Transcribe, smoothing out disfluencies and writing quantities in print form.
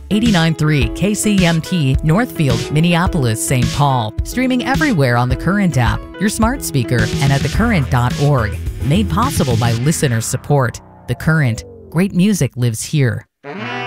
89.3 KCMT, Northfield, Minneapolis, St. Paul. Streaming everywhere on the Current app, your smart speaker, and at thecurrent.org. Made possible by listener support. The Current. Great music lives here.